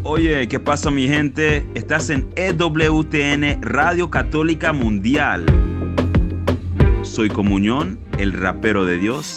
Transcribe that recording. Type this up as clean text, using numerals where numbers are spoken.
Oye, ¿qué pasa, mi gente? Estás en EWTN Radio Católica Mundial. Soy Comunión, el rapero de Dios,